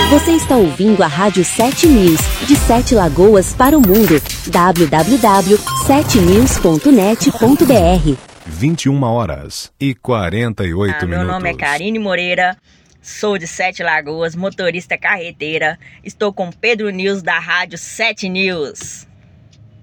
Você está ouvindo a Rádio 7 News, de 7 Lagoas para o mundo. www.7news.net.br 21h48 Meu nome é Karine Moreira, sou de 7 Lagoas, motorista carreteira. Estou com Pedro News da Rádio 7 News.